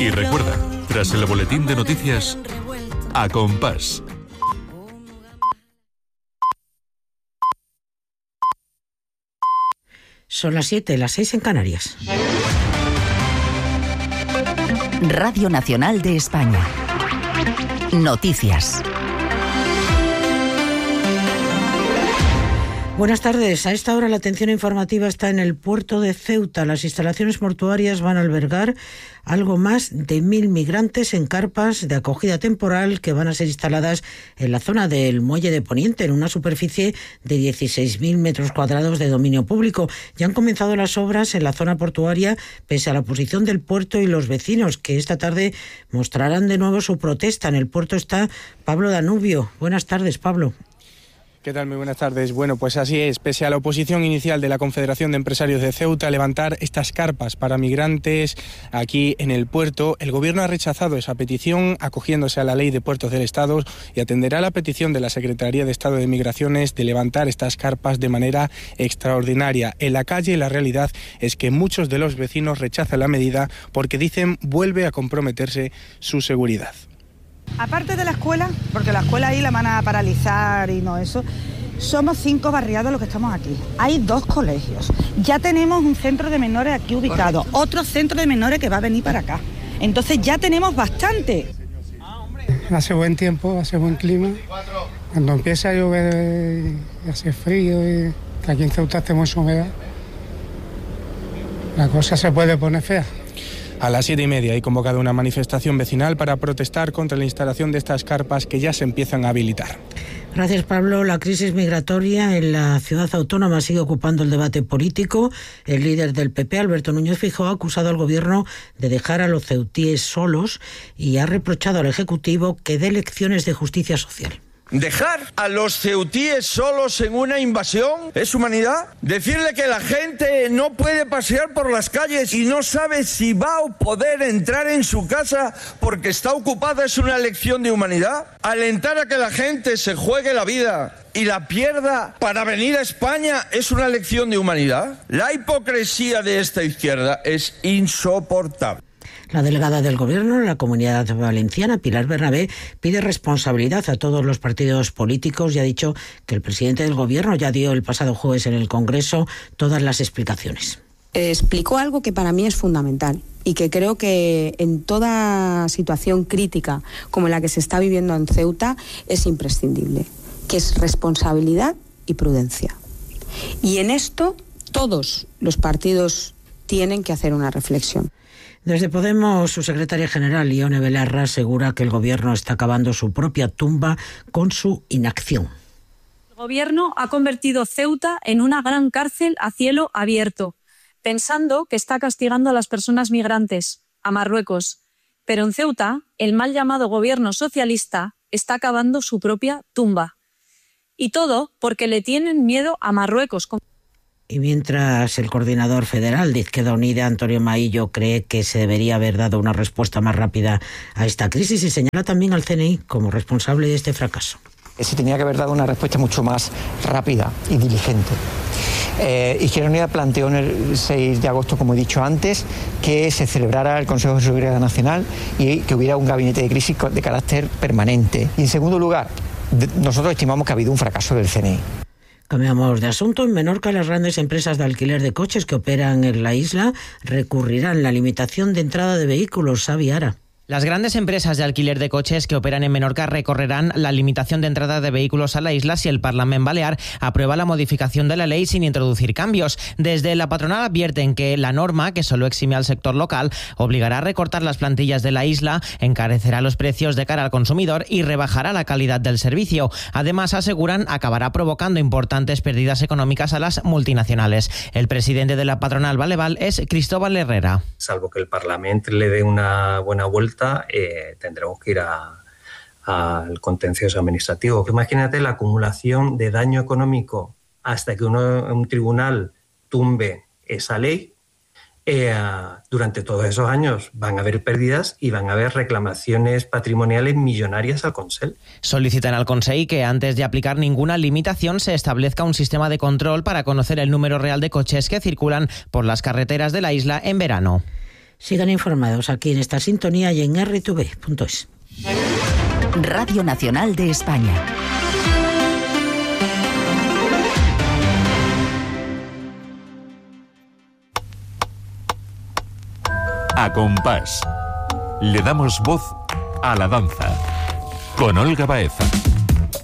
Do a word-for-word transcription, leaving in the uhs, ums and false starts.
Y recuerda, tras el boletín de noticias, A Compás. Son las siete, las seis en Canarias. Radio Nacional de España. Noticias. Buenas tardes. A esta hora la atención informativa está en el puerto de Ceuta. Las instalaciones mortuarias van a albergar algo más de mil migrantes en carpas de acogida temporal que van a ser instaladas en la zona del Muelle de Poniente, en una superficie de dieciséis mil metros cuadrados de dominio público. Ya han comenzado las obras en la zona portuaria, pese a la oposición del puerto y los vecinos, que esta tarde mostrarán de nuevo su protesta. En el puerto está Pablo Danubio. Buenas tardes, Pablo. ¿Qué tal? Muy buenas tardes. Bueno, pues así es. Pese a la oposición inicial de la Confederación de Empresarios de Ceuta a levantar estas carpas para migrantes aquí en el puerto, el Gobierno ha rechazado esa petición acogiéndose a la Ley de Puertos del Estado y atenderá la petición de la Secretaría de Estado de Migraciones de levantar estas carpas de manera extraordinaria. En la calle la realidad es que muchos de los vecinos rechazan la medida porque dicen vuelve a comprometerse su seguridad. Aparte de la escuela, porque la escuela ahí la van a paralizar y no eso, somos cinco barriados los que estamos aquí. Hay dos colegios. Ya tenemos un centro de menores aquí ubicado, correcto. Otro centro de menores que va a venir para acá. Entonces ya tenemos bastante. Hace buen tiempo, hace buen clima. Cuando empieza a llover y hace frío y aquí en Ceuta tenemos humedad, la cosa se puede poner fea. A las siete y media hay convocada una manifestación vecinal para protestar contra la instalación de estas carpas que ya se empiezan a habilitar. Gracias, Pablo. La crisis migratoria en la ciudad autónoma sigue ocupando el debate político. El líder del P P, Alberto Núñez Feijóo, ha acusado al Gobierno de dejar a los ceutíes solos y ha reprochado al Ejecutivo que dé lecciones de justicia social. ¿Dejar a los ceutíes solos en una invasión es humanidad? ¿Decirle que la gente no puede pasear por las calles y no sabe si va a poder entrar en su casa porque está ocupada es una lección de humanidad? ¿Alentar a que la gente se juegue la vida y la pierda para venir a España es una lección de humanidad? La hipocresía de esta izquierda es insoportable. La delegada del Gobierno en la Comunidad Valenciana, Pilar Bernabé, pide responsabilidad a todos los partidos políticos y ha dicho que el presidente del Gobierno ya dio el pasado jueves en el Congreso todas las explicaciones. Explicó algo que para mí es fundamental y que creo que en toda situación crítica como la que se está viviendo en Ceuta es imprescindible, que es responsabilidad y prudencia. Y en esto todos los partidos tienen que hacer una reflexión. Desde Podemos, su secretaria general, Ione Belarra, asegura que el Gobierno está cavando su propia tumba con su inacción. El Gobierno ha convertido Ceuta en una gran cárcel a cielo abierto, pensando que está castigando a las personas migrantes, a Marruecos. Pero en Ceuta, el mal llamado Gobierno socialista está cavando su propia tumba. Y todo porque le tienen miedo a Marruecos. Y mientras el coordinador federal de Izquierda Unida, Antonio Maillo, cree que se debería haber dado una respuesta más rápida a esta crisis y señala también al C N I como responsable de este fracaso. Se tenía que haber dado una respuesta mucho más rápida y diligente. Eh, Izquierda Unida planteó en el seis de agosto, como he dicho antes, que se celebrara el Consejo de Seguridad Nacional y que hubiera un gabinete de crisis de carácter permanente. Y en segundo lugar, nosotros estimamos que ha habido un fracaso del C N I. Cambiamos de asunto. En Menorca, las grandes empresas de alquiler de coches que operan en la isla recurrirán a la limitación de entrada de vehículos. Xavi Ara. Las grandes empresas de alquiler de coches que operan en Menorca recorrerán la limitación de entrada de vehículos a la isla si el Parlament Balear aprueba la modificación de la ley sin introducir cambios. Desde la patronal advierten que la norma, que solo exime al sector local, obligará a recortar las plantillas de la isla, encarecerá los precios de cara al consumidor y rebajará la calidad del servicio. Además, aseguran, acabará provocando importantes pérdidas económicas a las multinacionales. El presidente de la patronal Baleval es Cristóbal Herrera. Salvo que el Parlamento le dé una buena vuelta, Eh, tendremos que ir al contencioso administrativo. Imagínate la acumulación de daño económico hasta que uno, un tribunal tumbe esa ley. Eh, durante todos esos años van a haber pérdidas y van a haber reclamaciones patrimoniales millonarias al Consell. Solicitan al Consell que antes de aplicar ninguna limitación se establezca un sistema de control para conocer el número real de coches que circulan por las carreteras de la isla en verano. Sigan informados aquí en esta sintonía y en erre te ve punto es. Radio Nacional de España. A compás. Le damos voz a la danza. Con Olga Baeza.